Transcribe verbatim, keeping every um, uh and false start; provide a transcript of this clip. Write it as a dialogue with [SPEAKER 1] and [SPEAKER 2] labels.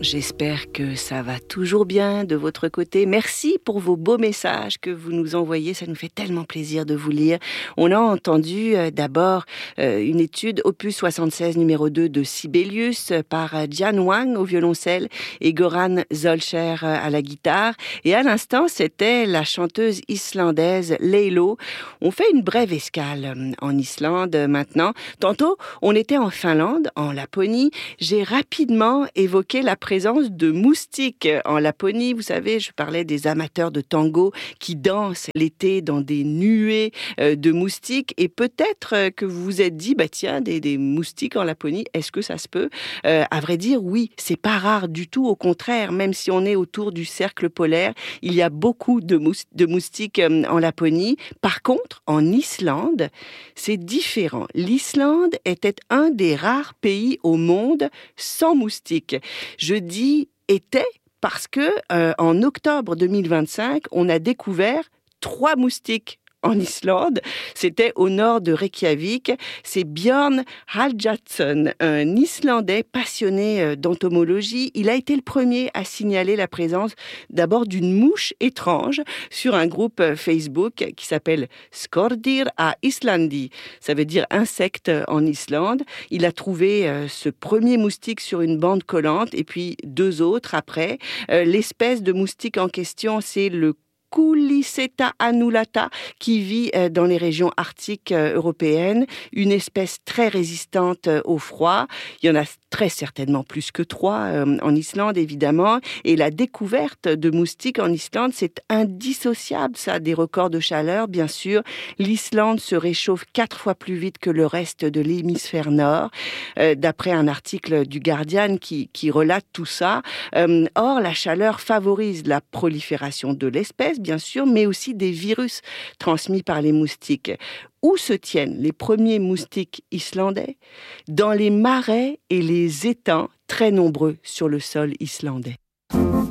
[SPEAKER 1] J'espère que ça va toujours bien de votre côté. Merci pour vos beaux messages que vous nous envoyez. Ça nous fait tellement plaisir de vous lire. On a entendu euh, d'abord euh, une étude opus soixante-seize numéro deux de Sibelius euh, par euh, Diane Wang au violoncelle et Goran Zolcher euh, à la guitare. Et à l'instant, c'était la chanteuse islandaise Leilo. On fait une brève escale euh, en Islande euh, maintenant. Tantôt, on était en Finlande, en Laponie. J'ai rapidement évoqué la présence de moustiques en Laponie. Vous savez, je parlais des amateurs de tango qui dansent l'été dans des nuées euh, de moustiques. Et peut-être euh, que vous vous êtes dit, bah tiens, des, des moustiques en Laponie, est-ce que ça se peut ? euh, À vrai dire, oui, c'est pas rare du tout. Au contraire, même si on est autour du cercle polaire, il y a beaucoup de, mous- de moustiques euh, en Laponie. Par contre, en Islande, c'est différent. L'Islande était un des rares pays au monde sans moustiques. Je dis était parce que euh, en octobre deux mille vingt-cinq, on a découvert trois moustiques en Islande. C'était au nord de Reykjavik. C'est Björn Halldórsson, un Islandais passionné euh, d'entomologie. Il a été le premier à signaler la présence d'abord d'une mouche étrange sur un groupe euh, Facebook qui s'appelle Skordir à Islandi. Ça veut dire insecte en Islande. Il a trouvé euh, ce premier moustique sur une bande collante et puis deux autres après. Euh, l'espèce de moustique en question, c'est le Culiceta annulata, qui vit euh, dans les régions arctiques euh, européennes, une espèce très résistante euh, au froid. Il y en a très certainement plus que trois euh, en Islande, évidemment. Et la découverte de moustiques en Islande, c'est indissociable, ça, des records de chaleur, bien sûr. L'Islande se réchauffe quatre fois plus vite que le reste de l'hémisphère nord, euh, d'après un article du Guardian qui, qui relate tout ça. Euh, or, la chaleur favorise la prolifération de l'espèce, bien sûr, mais aussi des virus transmis par les moustiques. Où se tiennent les premiers moustiques islandais ? Dans les marais et les étangs très nombreux sur le sol islandais.